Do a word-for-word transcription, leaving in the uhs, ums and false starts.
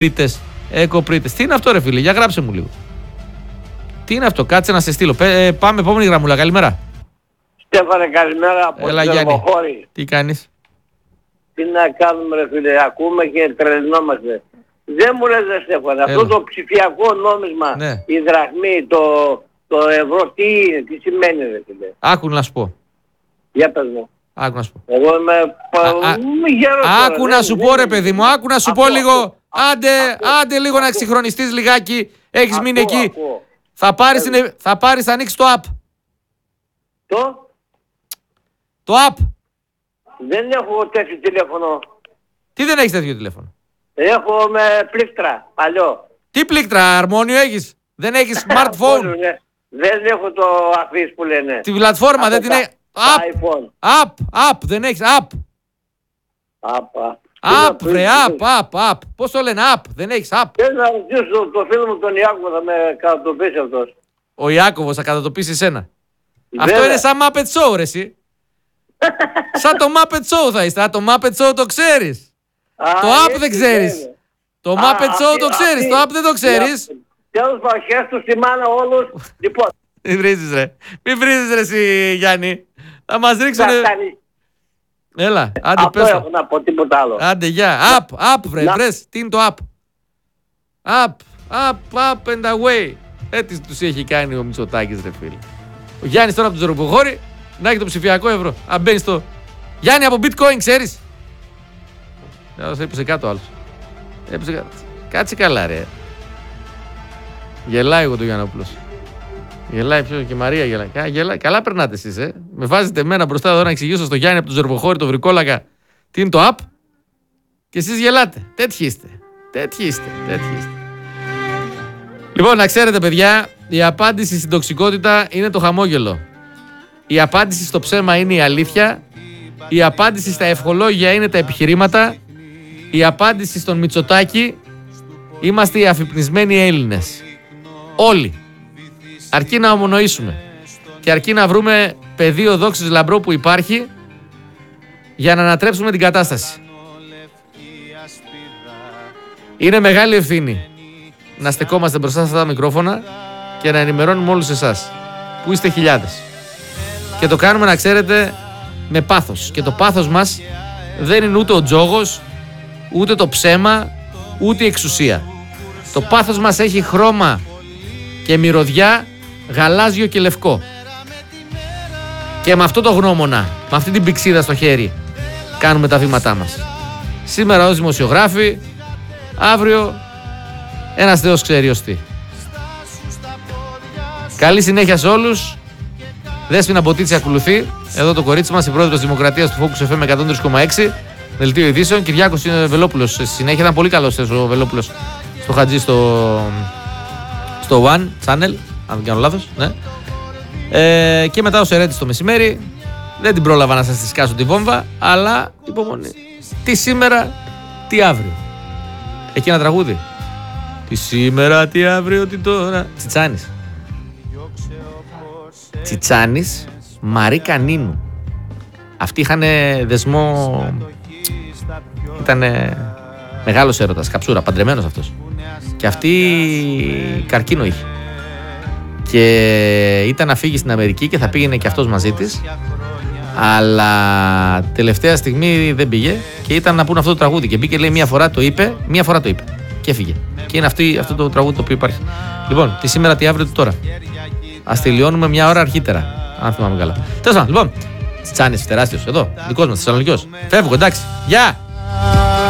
Πρίτες, εκοπρίτες. Τι είναι αυτό, ρε φίλε, για γράψε μου λίγο. Τι είναι αυτό, κάτσε να σε στείλω. Πέ, πάμε, επόμενη γραμμούλα. Καλημέρα. Στέφανε, καλημέρα από Έλα, την Γιάννη. Ερμοχώρη. Τι κάνεις? Τι να κάνουμε, ρε φίλε, ακούμε και τρελνόμαστε. Δεν μου λες, ρε Στέφανε, αυτό το ψηφιακό νόμισμα, Ναι. η δραχμή, το, το ευρώ, τι είναι, τι σημαίνει, ρε φίλε. Άκου να σου πω. Για πες μου. Άκου να σου πω. Εγώ είμαι πα... Α, μη γέρος τώρα, Άκου να δεν- σου δεν- πω, ρε παιδί μου, άκου να σου πω Ακούω, λίγο. ακούω. Άντε, άντε λίγο να εξυγχρονιστείς λιγάκι. Έχεις Ακούω, μείνει εκεί. ακούω. Θα πάρεις, την- θα πάρεις, θα ανοίξεις το app. Το, Το app. δεν έχω τέτοιο τηλέφωνο. Τι δεν έχεις τέτοιο τηλέφωνο? Έχω με πλήκτρα, παλιό. Τι πλήκτρα, αρμόνιο έχεις? Δεν έχεις smartphone. Ναι. Δεν έχω το αφής που λένε. Τη πλατφόρμα δεν Από την τα- έχεις. τα App, iPhone. app, app, δεν έχεις app. Απα. App, βρε, app, app, app. Πώς το λένε, app, δεν έχεις app. Θέλω να ρωτήσω το φίλο μου τον Ιάκωβο, θα με κατατοπίσει αυτός. Ο Ιάκωβος θα κατατοπίσει εσένα. Αυτό Βέβαια. είναι σαν Muppet Show, ρε εσύ. Σαν το Muppet Show θα είστε. Α, το Muppet Show το ξέρεις. Α, Το app έτσι δεν ξέρεις. είναι. Το Α, Muppet Show αυτή- το ξέρεις. αυτή- Το app δεν το ξέρεις. Τέλος πάντων, χαίρεστο στη μάνα όλους. Λοιπόν, Μην βρίζεις, ρε. Μην βρίζεις, ρε εσύ, Γιάννη. Θα μας ρίξουνε. θα κάνει. Έλα, άντε Αυτό πες έχω το. να πω, τίποτα άλλο. Άντε, γεια. App, app, βρε. Να- Βρες. Τι είναι το app? App, up, up and away. Έτσι τους έχει κάνει ο Μητσοτάκης, ρε φίλε. Ο Γιάννης τώρα από τον Ζωροποχώρη να έχει το ψηφιακό ευρώ. Αν μπαίνει στο. Γιάννη, από bitcoin ξέρεις? Άλλος έπεσε κάτω άλλος. Έπεσε κάτω. Κάτσε καλά, ρε. Γελάει εγώ το Γιαννόπουλος. Γελάει ποιο και η Μαρία γελάει. Κα- γελάει. Καλά περνάτε εσείς, ε. Με βάζετε εμένα μπροστά εδώ να εξηγήσω στο Γιάννη από τον Ζωροποχώρη, το βρικόλακα, τι είναι το app. Και εσείς γελάτε. Τέτοιοι είστε. Τέτοιοι είστε. Τέτοιοι είστε. Λοιπόν, να ξέρετε, παιδιά, η απάντηση στην τοξικότητα είναι το χαμόγελο. Η απάντηση στο ψέμα είναι η αλήθεια. Η απάντηση στα ευχολόγια είναι τα επιχειρήματα. Η απάντηση στον Μητσοτάκη είμαστε οι αφυπνισμένοι Έλληνες. Όλοι. Αρκεί να ομονοήσουμε. Και αρκεί να βρούμε πεδίο δόξης λαμπρό που υπάρχει για να ανατρέψουμε την κατάσταση. Είναι μεγάλη ευθύνη να στεκόμαστε μπροστά σε αυτά τα μικρόφωνα και να ενημερώνουμε όλους εσάς που είστε χιλιάδες. Και το κάνουμε, να ξέρετε, με πάθος. Και το πάθος μας δεν είναι ούτε ο τζόγος, ούτε το ψέμα, ούτε η εξουσία. Το πάθος μας έχει χρώμα και μυρωδιά γαλάζιο και λευκό. Και με αυτό το γνώμονα, με αυτή την πηξίδα στο χέρι, κάνουμε τα βήματά μας. Σήμερα ως δημοσιογράφοι, αύριο ένας Θεός ξέρει ως τι. Καλή συνέχεια σε όλους. Δέσποινα Μποτίτση ακολουθεί. Εδώ το κορίτσι μας, η πρόεδρος Δημοκρατίας του Focus εφ εμ εκατόν τρία κόμμα έξι. Δελτίο ειδήσεων. Κυριάκος Βελόπουλος στη συνέχεια. Ήταν πολύ καλός ο Βελόπουλος στο Χατζή στο, στο One Channel, αν δεν κάνω λάθος. Ναι. Ε, και μετά ο Σερέτης το μεσημέρι. Δεν την πρόλαβα να σας τη σκάσω τη βόμβα, αλλά υπομονή. Τι σήμερα, τι αύριο. Εκεί ένα τραγούδι. Τι σήμερα, τι αύριο, τι τώρα. Τσιτσάνης. Τσιτσάνης, Μαρίκα Νίνου. Αυτοί είχαν δεσμό. Ήτανε μεγάλος έρωτας, καψούρα, παντρεμένος αυτός. Και αυτή καρκίνο είχε. Και ήταν να φύγει στην Αμερική και θα πήγαινε και αυτός μαζί της. Αλλά τελευταία στιγμή δεν πήγε και ήταν να πούνε αυτό το τραγούδι. Και μπήκε, λέει, μία φορά το είπε, μία φορά το είπε. Και έφυγε. Και είναι αυτή, αυτό το τραγούδι το οποίο υπάρχει. Λοιπόν, τι σήμερα, τι αύριο, τι τώρα. Ας τελειώνουμε μια ώρα αρχίτερα. Αν θυμάμαι καλά. Τέλος πάντων, λοιπόν. Τσάνης, τεράστιος, εδώ. Δικός μας, Θεσσαλονικιός. Φεύγω, εντάξει. Γεια!